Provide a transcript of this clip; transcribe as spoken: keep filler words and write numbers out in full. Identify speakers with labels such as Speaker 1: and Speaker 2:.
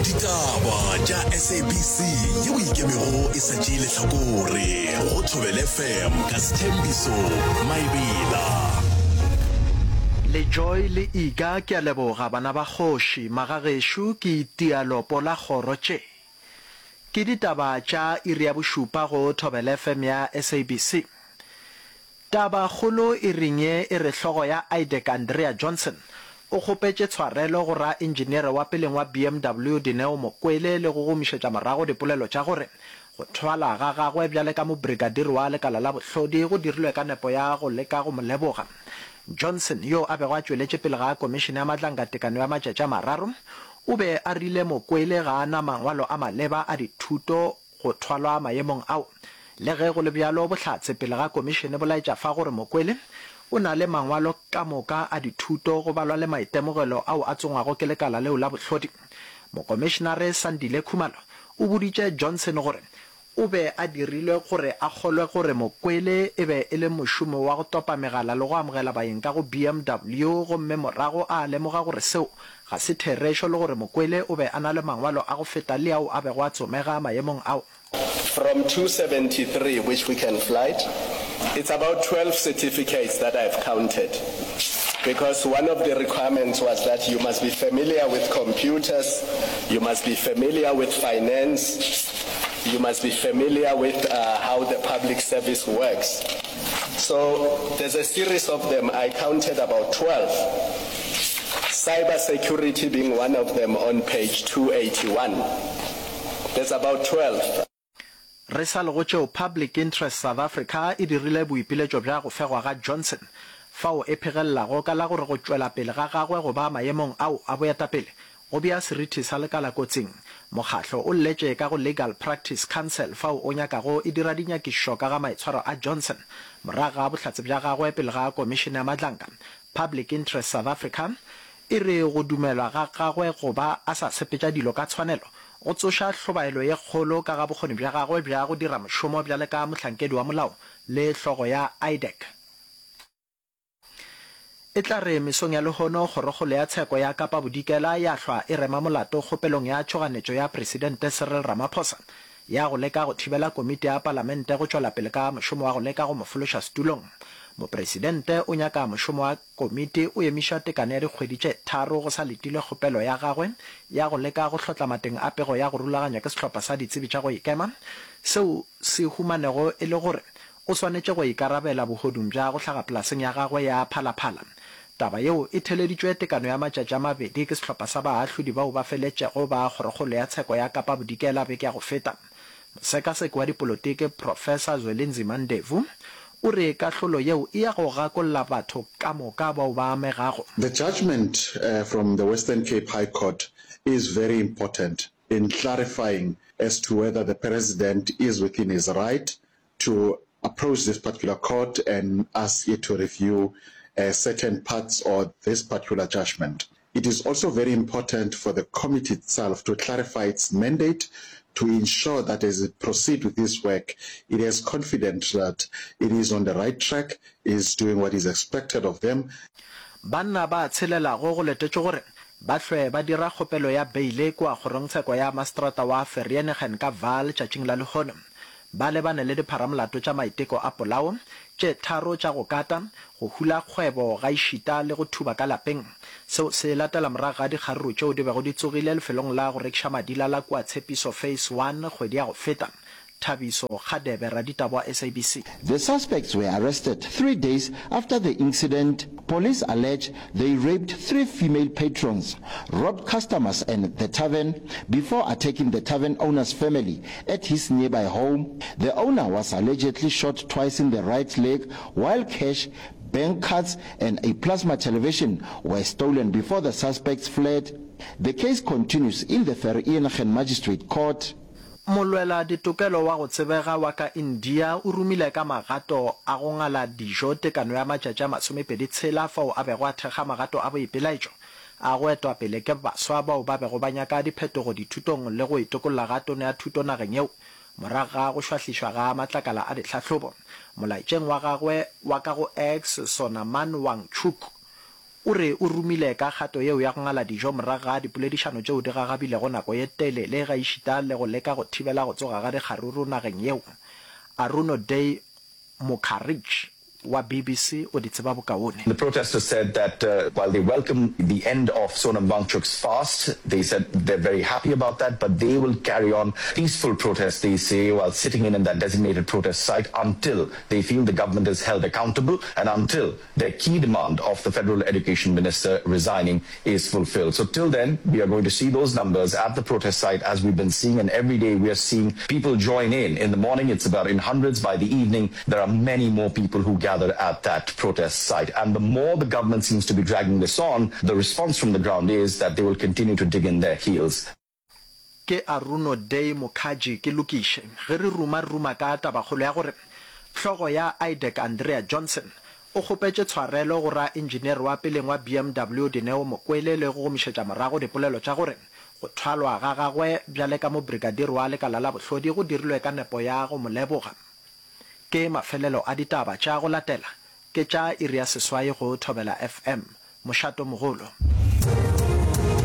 Speaker 1: Ditaba tša S A B C yeo ikemego e sa tšeile hlakore go Thobela F M ka Sthembiso Maebela.
Speaker 2: Le Joy le Iga ke a leboga bana ba kgoši magagešo ke Tialopo la kgoro tše. Ke ditaba tša iri ya bošupa go Thobela F M ya S A B C. Taba kgolo e ringe e re hlogo ya Idec Andrea Johnson o kgopetše tshwarelo go ra engineer wa peleng wa B M W Dineo Mokwele le go gomišetša morago dipolelo tša gore go thwala ga gagwe bjale ka mo brigadier wa lekala la bohlodi go dirilwe ka nepo ya go leka go mo leboga. Johnson yo a bego a tšweletše pele ga komishene ya matlanka tekano ya matšatši a mararo o be a rile Mokwele ga ana mangwalo a maleba a dithuto go thwalwa maemong ao le ge go le bjalo bohlatse pele ga komishene bolaetša fa gore Mokwele o na le mangwalo ka moka a dithuto go balwa le maitemogelo ao a tsongwago ke lekala leo la bohlodi. Mokomishenare Sandile Khumalo o boditše Johnson gore o be a dirilwe gore a kgolwe gore Mokwele e be e le mošomo wa go topa megala le go amogela baeng ka go B M W gomme morago a lemoga gore seo ga se therešo le gore Mokwele o be a na le mangwalo a go feta le ao a bego a tsomega maemong ao.
Speaker 3: From two seventy-three, which we can flight, it's about twelve certificates that I've counted. Because one of the requirements was that you must be familiar with computers, you must be familiar with finance, you must be familiar with uh, how the public service works. So there's a series of them. I counted about twelve. Cyber security being one of them on page two eighty-one. There's about twelve.
Speaker 2: Re sa le go tšeo Public Interest South Africa e dirile boipiletšo bja go fegwa ga Johnson fao e phegelago ka la gore go tšwela pele ga gagwe go ba maemong ao a boetapele go bea seriti sa lekala kotsing. Mokgatlo o lletše ka go Legal Practice Council fao o nyakago e dira dinyakišo ka ga maitshwaro a Johnson moraga bohlatse bja gagwe pele ga komishene ya matlanka. Public Interest South Africa e re go dumelwa ga gagwe go ba a sa sepetša dilo ka tshwanelo go tsoša hlobaelo ye kgolo ka ga bokgoni bja gagwe bja go dira mošomo bjale ka mohlankedi wa molao le hlogo ya Idec. E tla re mesong ya lehono kgorokgolo ya tsheko ya Kapa Bodikela ya hlwa e rema molato kgopelong ya tšhoganetšo ya Presidente Cyril Ramaphosa ya go leka go thibela komiti ya palamente go tšwela pele ka mošomo wa go leka go mo fološa setulong. Mopresidente o nyaka mošomo wa komiti o emiša tekano ya dikgwedi tše tharo go sa letile kgopelo ya gagwe ya go leka go hlotla mateng a pego ya go rulaganywa ke sehlopha sa ditsebi tša go ikema seo se humanego e le gore o swanetše go ikarabela bohodung bja go hlaga polaseng ya gagwe ya phalaphala. Taba yeo e theleditšwe tekano ya matšatši a mabedi ke sehlopha sa baahlodi bao ba feletšego ba kgorokgolo ya tsheko ya Kapa Bodikela beke ya go feta. Mosekaseki wa dipolotiki Professor Zwelinzima Ndevu o re kahlolo yeo e ya go gakolla batho ka moka bao ba amegago.
Speaker 4: The judgment uh, from the Western Cape High Court is very important in clarifying as to whether the president is within his right to approach this particular court and ask it to review uh, certain parts of this particular judgment. It is also very important for the committee itself to clarify its mandate to ensure that as it proceeds with this work, it is confident that it is on the right track, is doing what is expected of them.
Speaker 2: Banna ba tshelela go go letetše gore ba hlwe ba dira kgopelo ya beile kwa kgorongtsheko ya Mastrata wa Vereeniging ka Vaal tšatšing la lehono. Ba lebane le dipharamolato tša maiteko a polao tše tharo tša go kata go hula kgwebo ga išita le go thuba ka lapeng seo se latela morago ga dikgaruru tšeo di bego di tsogile lefelong la go rekiša madila la kua tshepiso phase one kgwedi ya go feta. Thabiso Khadebe, Raditaba S A B C.
Speaker 5: The suspects were arrested three days after the incident. Police allege they raped three female patrons, robbed customers and the tavern before attacking the tavern owner's family at his nearby home. The owner was allegedly shot twice in the right leg, while cash, bank cards and a plasma television were stolen before the suspects fled. The case continues in the Vereeniging Magistrate Court.
Speaker 2: Molwela ditokelo wa go tsebega wa ka India o rumile ka magato a go ngala dijo tekano ya matšatši a masomepedi tshela fao a bego a thekga magato a boipelaetšo a go etwa pele ke baswa bao ba bego ba nyaka diphetogo dithutong le go itokolola ga tono ya thuto nageng yeo morago ga go šwahlišwa ga matlakala a ditlhahlobo. Molaetšeng wa gagwe wa ka go X Sonaman Wangchuk o re o rumile ka kgato yeo ya go ngala dijo morago ga dipoledišano tšeo di gagabilego nako ye telele ga išita le go leka go thibela go tsoga ga dikgaruru nageng yeo. Aruno Day Mukharich wa B B C o di tseba bokaone.
Speaker 6: The protesters said that uh, while they welcome the end of Sonam Wangchuk's fast, they said they're very happy about that, but they will carry on peaceful protests, they say, while sitting in, in that designated protest site until they feel the government is held accountable and until their key demand of the Federal Education Minister resigning is fulfilled. So till then, we are going to see those numbers at the protest site as we've been seeing, and every day we are seeing people join in. In the morning, it's about in hundreds. By the evening, there are many more people who gather at that protest site. And the more the government seems to be dragging this on, the response from the ground is that they will continue to dig in their heels.
Speaker 2: Ke Aruno Day Mukhaji ke Lukishe ge re ruma ruma ka tabagolo ya gore hlogo ya I D E C Andrea Johnson o gopetse tshwarelo go ra engineer wa peleng wa B M W Dineo Mokwele le go gomišetša morago dipolelo tša gore go thwalwa ga gagwe bjale ka mo brigadier wa lekala la bohlodi go dirilwe ka nepo ya go moleboga. Ke mafelelo a ditaba tša go latela ke tša Iria Seswai go Thobela F M Moshato Mogolo.